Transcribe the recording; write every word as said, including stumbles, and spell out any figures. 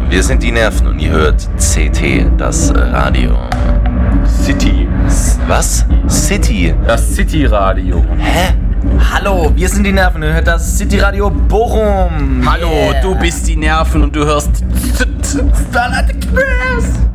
Wir sind die Nerven und ihr hört C T, das Radio. City. Was? City? Das City-Radio. Hä? Hallo, wir sind die Nerven, ihr hört das City Radio Bochum. Hallo, Yeah. du bist die Nerven und du hörst Starlight Express.